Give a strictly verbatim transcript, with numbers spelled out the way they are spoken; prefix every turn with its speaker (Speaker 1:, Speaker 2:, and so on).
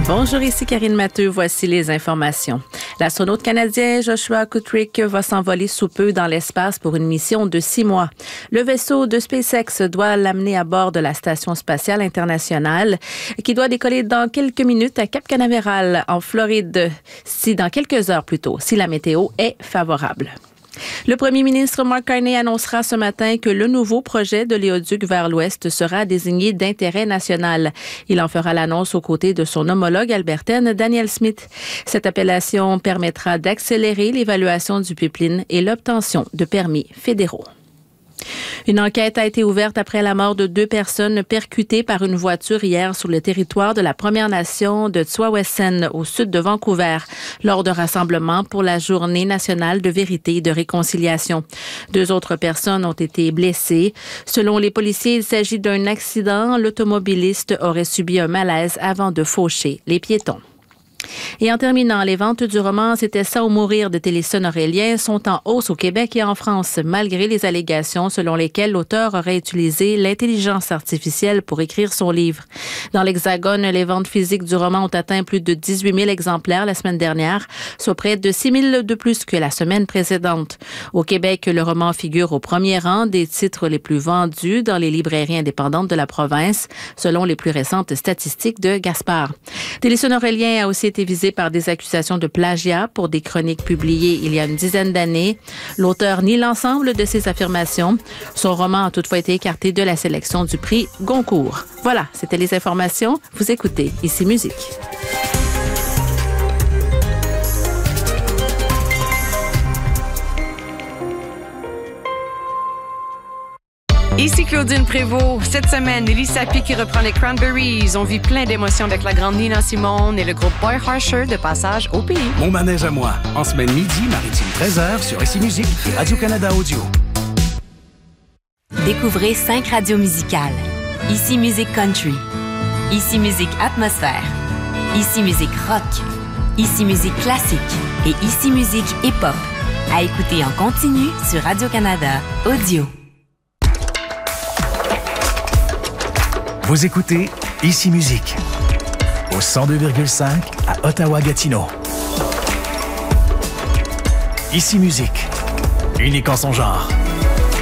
Speaker 1: Bonjour, ici Karine Matteux. Voici les informations. L'astronaute canadien Joshua Kutrick va s'envoler sous peu dans l'espace pour une mission de six mois. Le vaisseau de SpaceX doit l'amener à bord de la Station spatiale internationale qui doit décoller dans quelques minutes à Cap Canaveral, en Floride, si dans quelques heures plutôt, si la météo est favorable. Le premier ministre Mark Carney annoncera ce matin que le nouveau projet de l'éoduc vers l'Ouest sera désigné d'intérêt national. Il en fera l'annonce aux côtés de son homologue albertaine Danielle Smith. Cette appellation permettra d'accélérer l'évaluation du pipeline et l'obtention de permis fédéraux. Une enquête a été ouverte après la mort de deux personnes percutées par une voiture hier sur le territoire de la Première Nation de Tsawwassen, au sud de Vancouver, lors d'un rassemblement pour la Journée nationale de vérité et de réconciliation. Deux autres personnes ont été blessées. Selon les policiers, il s'agit d'un accident. L'automobiliste aurait subi un malaise avant de faucher les piétons. Et en terminant, les ventes du roman « C'était ça ou mourir » de Télésphone Aurélien sont en hausse au Québec et en France, malgré les allégations selon lesquelles l'auteur aurait utilisé l'intelligence artificielle pour écrire son livre. Dans l'Hexagone, les ventes physiques du roman ont atteint plus de dix-huit mille exemplaires la semaine dernière, soit près de six mille de plus que la semaine précédente. Au Québec, le roman figure au premier rang des titres les plus vendus dans les librairies indépendantes de la province, selon les plus récentes statistiques de Gaspard. Télésphone Aurélien a aussi été visé par des accusations de plagiat pour des chroniques publiées il y a une dizaine d'années. L'auteur nie l'ensemble de ses affirmations. Son roman a toutefois été écarté de la sélection du prix Goncourt. Voilà, c'était les informations. Vous écoutez Ici Musique.
Speaker 2: Ici Claudine Prévost. Cette semaine, Elisa P qui reprend les Cranberries. On vit plein d'émotions avec la grande Nina Simone et le groupe Boy Harsher de passage au pays.
Speaker 3: Mon manège à moi, en semaine midi, maritime treize heures sur Ici Musique et Radio-Canada Audio.
Speaker 4: Découvrez cinq radios musicales. Ici Musique Country. Ici Musique Atmosphère. Ici Musique Rock. Ici Musique Classique. Et Ici Musique Hip-Hop. À écouter en continu sur Radio-Canada Audio.
Speaker 3: Vous écoutez Ici Musique, au cent deux virgule cinq à Ottawa-Gatineau. Ici Musique, unique en son genre.